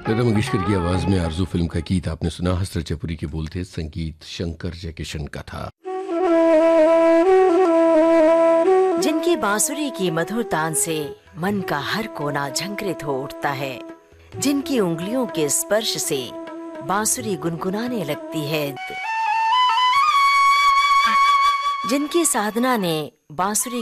लता मंगेशकर की आवाज में आरज़ू फिल्म का गीत आपने सुना। हसरत जयपुरी के बोल थे, संगीत शंकर जयकिशन का था। जिनकी बांसुरी की मधुर तान से मन का हर कोना झंकृत हो उठता है, जिनकी उंगलियों के स्पर्श से बांसुरी गुनगुनाने लगती है, जिनकी साधना ने बांसुरी